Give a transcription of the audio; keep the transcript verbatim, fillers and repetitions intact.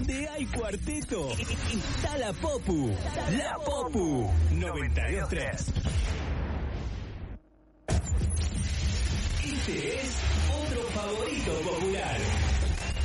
donde hay cuarteto, está la Popu. La Popu noventa y dos tres. Este es otro favorito popular.